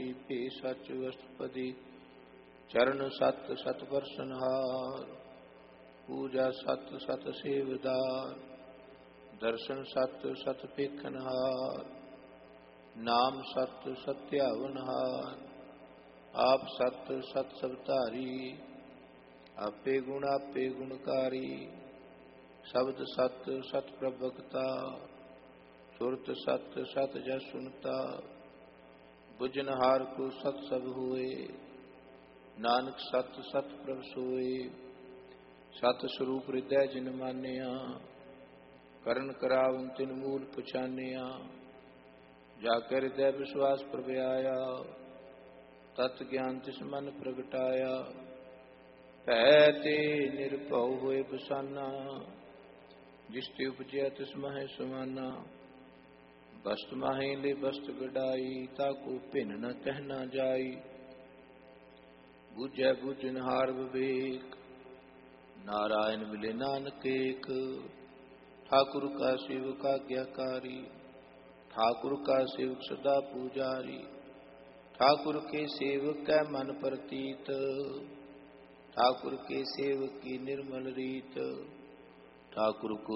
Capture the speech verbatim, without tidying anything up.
होती पे सच वस्तुपति चरण सत सत परसनहार पूजा सत सत सेवदार दर्शन सत सत पेखनहार नाम सत सत्यावनहार आप सत सत सबधारी आपे गुण आपे गुणकारी शब्द सत सत प्रभक्ता सुरत सत सत जस सुनता बुझनहार को सत सब हुए नानक सत सत प्रभ सोए सत स्वरूप हृदय जिन मानिया करण करावन तिन मूल पछानिया जाकर हृदय विश्वास प्रभयाया तत् ज्ञान तिस मन प्रगटाया भैते निरभउ होए बसाना जिसते उपजया तिस महे समाना बस्त माहे ले बस्त गडाई ताको भिन न कहना जाई बुझै बुझनहार विवेक नारायण मिले नानक एक ठाकुर का सेवक आज्ञाकारी ठाकुर का सेवक सदा पूजारी ठाकुर के सेवक कै मन प्रतीत ठाकुर के सेवक की निर्मल रीत ठाकुर को